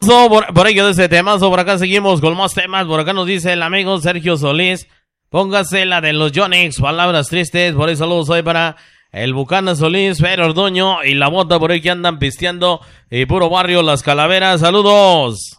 temazo, por ahí quedó ese temazo, por acá seguimos con más temas, por acá nos dice el amigo Sergio Solís, póngase la de los Yonix, palabras tristes, por ahí saludos hoy para el Bucana Solís, Fer Ordoño y la Bota por ahí que andan pisteando, y puro barrio Las Calaveras, saludos.